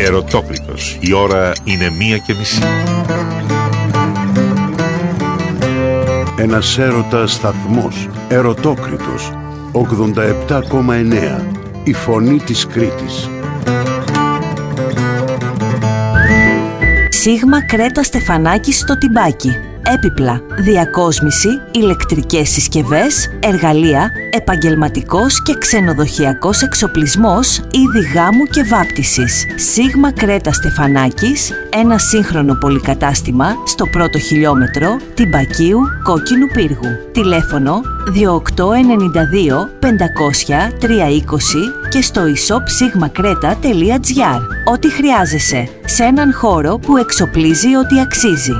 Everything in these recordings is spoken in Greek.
Ερωτόκριτος. Η ώρα είναι 1:30. Ένας έρωτας σταθμός. Ερωτόκριτος. 87,9. Η φωνή της Κρήτης. Σίγμα Κρέτα Στεφανάκης στο Τιμπάκι. Έπιπλα, διακόσμηση, ηλεκτρικές συσκευές, εργαλεία, επαγγελματικός και ξενοδοχειακός εξοπλισμός, είδη γάμου και βάπτισης. Σίγμα Κρέτα Στεφανάκης, ένα σύγχρονο πολυκατάστημα στο πρώτο χιλιόμετρο Τιμπακίου Κόκκινου Πύργου. Τηλέφωνο 2892 500 320 και στο e-shop-sigmacreta.gr. Ό,τι χρειάζεσαι σε έναν χώρο που εξοπλίζει ό,τι αξίζει.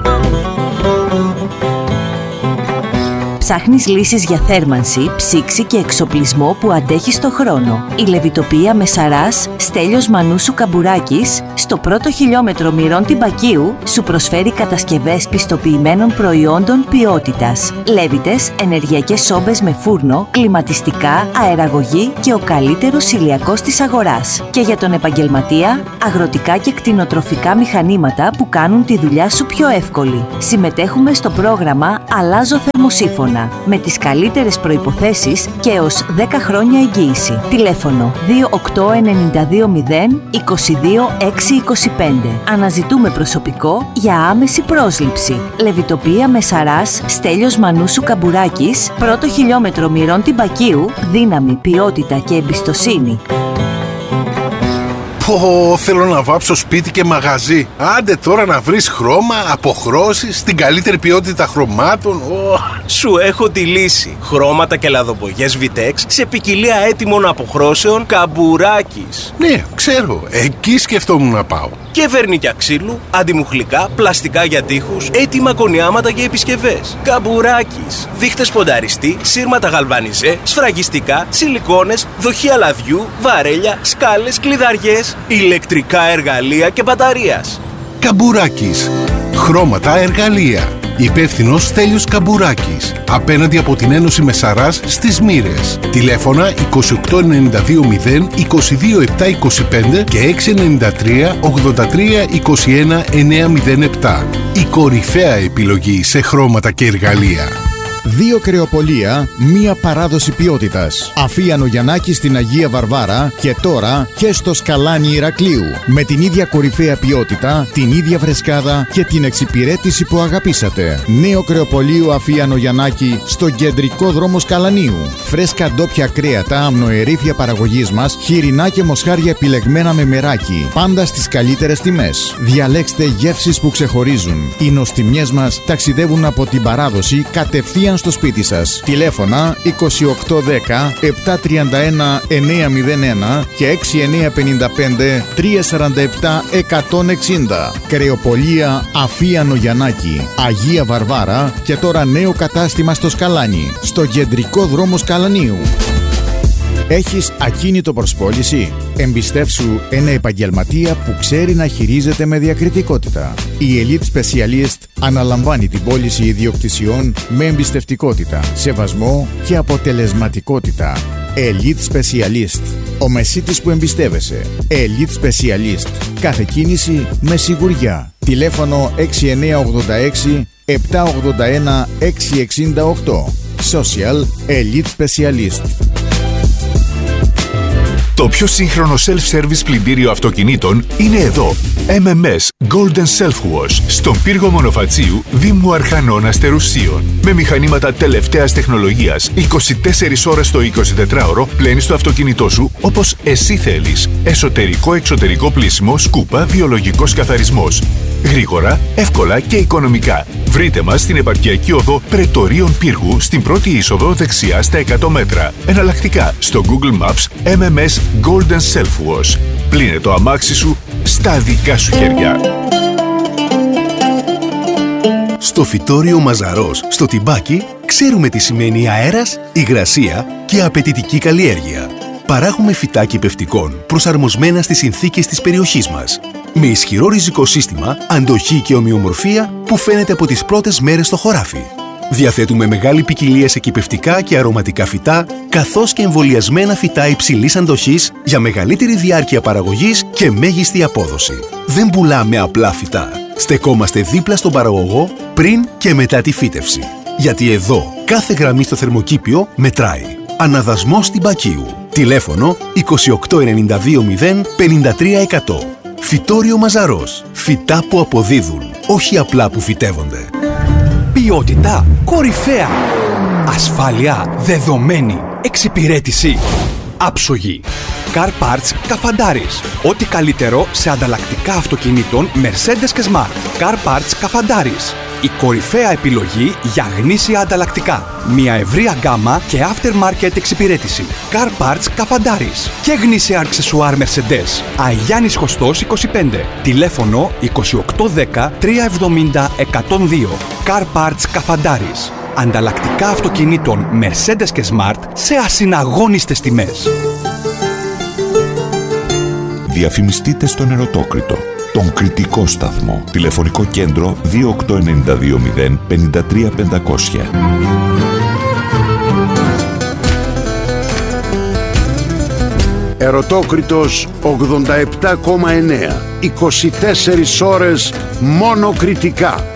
Ψάχνεις λύσεις για θέρμανση, ψήξη και εξοπλισμό που αντέχει στο χρόνο. Η Λεβιτοπία Μεσαράς Στέλιος Μανούσου Καμπουράκης στο πρώτο χιλιόμετρο Μυρών Τιμπακίου σου προσφέρει κατασκευές πιστοποιημένων προϊόντων ποιότητας. Λέβιτες, ενεργειακές σόμπες με φούρνο, κλιματιστικά, αεραγωγή και ο καλύτερος ηλιακός της αγοράς. Και για τον επαγγελματία, αγροτικά και κτηνοτροφικά μηχανήματα που κάνουν τη δουλειά σου πιο εύκολη. Συμμετέχουμε στο πρόγραμμα Αλλάζω Θερμοσύφωνα με τις καλύτερες προϋποθέσεις και έως 10 χρόνια εγγύηση. Τηλέφωνο 28920 22625. Αναζητούμε προσωπικό για άμεση πρόσληψη. Λεβιτοπία Μεσαράς Στέλιος Μανούσου Καμπουράκης, πρώτο χιλιόμετρο Μυρών Τιμπακίου, δύναμη, ποιότητα και εμπιστοσύνη. Θέλω να βάψω σπίτι και μαγαζί. Άντε τώρα να βρεις χρώμα, αποχρώσεις, την καλύτερη ποιότητα χρωμάτων. Σου έχω τη λύση. Χρώματα και λαδοπογιές Vitex σε ποικιλία έτοιμων αποχρώσεων Καμπουράκης. Ναι, ξέρω. Εκεί σκεφτόμουν να πάω. Και βερνίκια ξύλου, αντιμουχλικά, πλαστικά για τοίχους, έτοιμα κονιάματα και επισκευές. Καμπουράκης. Δείχτες πονταριστή, σύρματα γαλβανιζέ, σφραγιστικά, σιλικόνες, δοχεία λαδιού, βαρέλια, σκάλες, κλειδαριές, ηλεκτρικά εργαλεία και μπαταρίας. Καμπουράκης. Χρώματα, εργαλεία. Υπεύθυνος Στέλιος Καμπουράκης. Απέναντι από την Ένωση Μεσαράς στις Μοίρες. Τηλέφωνα 2892 22725 και 693 83 21 907. Η κορυφαία επιλογή σε χρώματα και εργαλεία. 2 κρεοπολία, 1 παράδοση ποιότητας. Αφίανο Γιαννάκη στην Αγία Βαρβάρα και τώρα και στο Σκαλάνι Ηρακλείου. Με την ίδια κορυφαία ποιότητα, την ίδια φρεσκάδα και την εξυπηρέτηση που αγαπήσατε. Νέο κρεοπολείο Αφίανο Γιαννάκη στο κεντρικό δρόμο Σκαλανίου. Φρέσκα ντόπια κρέατα, αμνοερήφια παραγωγής μας, χοιρινά και μοσχάρια επιλεγμένα με μεράκι. Πάντα στις καλύτερες τιμές. Διαλέξτε γεύσεις που ξεχωρίζουν. Οι νοστιμιές μας ταξιδεύουν από την παράδοση κατευθείαν στο σπίτι σας. Τηλέφωνα 2810 731 901 και 6955 347 160. Κρεοπολία Αφίανο Γιαννάκη, Αγία Βαρβάρα και τώρα νέο κατάστημα στο Σκαλάνι, στο κεντρικό δρόμο Σκαλανίου. Έχεις ακίνητο προς πώληση? Εμπιστεύσου ένα επαγγελματία που ξέρει να χειρίζεται με διακριτικότητα. Η Elite Specialist αναλαμβάνει την πώληση ιδιοκτησιών με εμπιστευτικότητα, σεβασμό και αποτελεσματικότητα. Elite Specialist. Ο μεσίτης που εμπιστεύεσαι. Elite Specialist. Κάθε κίνηση με σιγουριά. Τηλέφωνο 6986 781 668. Social Elite Specialist. Το πιο σύγχρονο self-service πλυντήριο αυτοκινήτων είναι εδώ. MMS Golden Self Wash στον πύργο Μονοφατσίου, Δήμου Αρχανών Αστερουσίων. Με μηχανήματα τελευταίας τεχνολογίας, 24 ώρες το 24ωρο πλένεις το αυτοκίνητό σου όπως εσύ θέλεις. Εσωτερικό-εξωτερικό πλύσιμο, σκούπα, βιολογικός καθαρισμός. Γρήγορα, εύκολα και οικονομικά. Βρείτε μας στην επαρχιακή οδό Πρετορίων Πύργου, στην πρώτη είσοδο δεξιά στα 100 μέτρα. Εναλλακτικά στο Google Maps MMS Golden Self Wash. Πλύνε το αμάξι σου στα δικά σου χέρια. Στο φυτόριο Μαζαρός, στο Τιμπάκι, ξέρουμε τι σημαίνει αέρας, υγρασία και απαιτητική καλλιέργεια. Παράγουμε φυτά κυπευτικών προσαρμοσμένα στις συνθήκες της περιοχής μας. Με ισχυρό ριζικό σύστημα, αντοχή και ομοιομορφία που φαίνεται από τις πρώτες μέρες στο χωράφι. Διαθέτουμε μεγάλη ποικιλία σε κηπευτικά και αρωματικά φυτά, καθώς και εμβολιασμένα φυτά υψηλής αντοχής για μεγαλύτερη διάρκεια παραγωγής και μέγιστη απόδοση. Δεν πουλάμε απλά φυτά. Στεκόμαστε δίπλα στον παραγωγό πριν και μετά τη φύτευση. Γιατί εδώ κάθε γραμμή στο θερμοκήπιο μετράει. Αναδασμός Τυμπακίου. Τηλέφωνο 28920 53%. Φυτόριο Μαζαρός. Φυτά που αποδίδουν, όχι απλά που φυτεύονται. Ποιότητα κορυφαία. Ασφάλεια δεδομένη. Εξυπηρέτηση άψογη. Car Parts Καφαντάρης. Ό,τι καλύτερο σε ανταλλακτικά αυτοκινήτων Mercedes και Smart. Car Parts Καφαντάρης. Η κορυφαία επιλογή για γνήσια ανταλλακτικά. Μια ευρεία γκάμα και aftermarket εξυπηρέτηση. Car Parts Καφαντάρης. Και γνήσια αξεσουάρ Mercedes. Αγιάννης Χωστός 25. Τηλέφωνο 2810 370 102. Car Parts Καφαντάρης. Ανταλλακτικά αυτοκινήτων Mercedes και Smart σε ασυναγώνιστες τιμές. Διαφημιστείτε στον Ερωτόκριτο, τον κριτικό σταθμό. Τηλεφωνικό κέντρο 28920 53500. Ερωτόκριτος 87,9. 24 ώρες μόνο κριτικά.